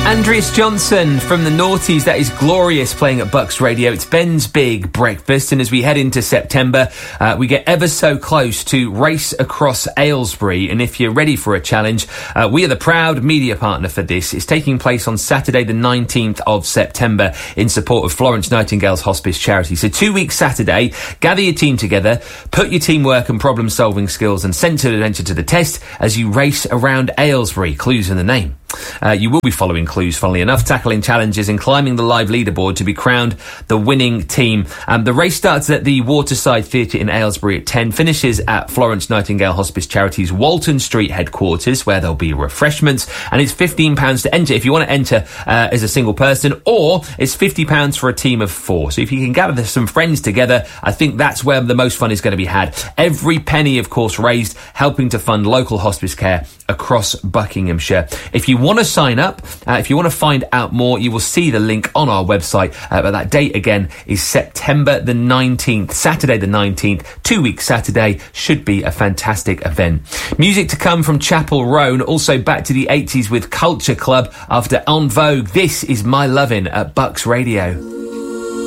Andreas Johnson from the Naughties, that is Glorious, playing at Bucks Radio. It's Ben's Big Breakfast, and as we head into September, we get ever so close to Race Across Aylesbury, and if you're ready for a challenge, we are the proud media partner for this. It's taking place on Saturday the 19th of September in support of Florence Nightingale's Hospice Charity. So 2 weeks Saturday, gather your team together, put your teamwork and problem-solving skills and sense of adventure to the test as you race around Aylesbury. Clues in the name. You will be following clues, funnily enough, tackling challenges and climbing the live leaderboard to be crowned the winning team. The race starts at the Waterside Theatre in Aylesbury at 10, finishes at Florence Nightingale Hospice Charity's Walton Street headquarters, where there'll be refreshments, and it's £15 to enter if you want to enter as a single person, or it's £50 for a team of 4. So if you can gather some friends together, I think that's where the most fun is going to be had. Every penny, of course, raised helping to fund local hospice care across Buckinghamshire. If you want to sign up, if you want to find out more, you will see the link on our website. But that date again is September the 19th, Saturday the 19th, 2 weeks Saturday. Should be a fantastic event. Music to come from Chapel Roan, also back to the 80s with Culture Club after En Vogue. This is My Lovin' at Bucks Radio.